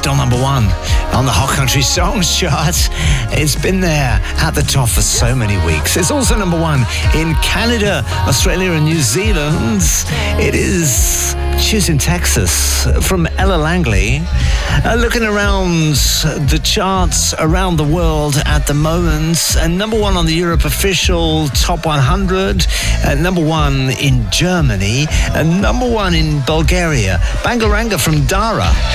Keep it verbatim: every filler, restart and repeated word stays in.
still number one on the Hot Country Songs chart. It's been there at the top for so many weeks. It's also number one in Canada, Australia and New Zealand. It is Choosing Texas from Ella Langley. Uh, looking around the charts around the world at the moment, and number one on the Europe official Top one hundred, uh, number one in Germany, and number one in Bulgaria. Bangaranga from Dara.